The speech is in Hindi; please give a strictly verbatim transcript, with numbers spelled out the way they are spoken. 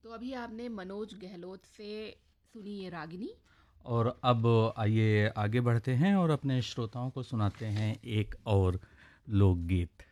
तो अभी आपने मनोज गहलोत से सुनी ये रागिनी। और अब आइए आगे बढ़ते हैं और अपने श्रोताओं को सुनाते हैं एक और लोकगीत।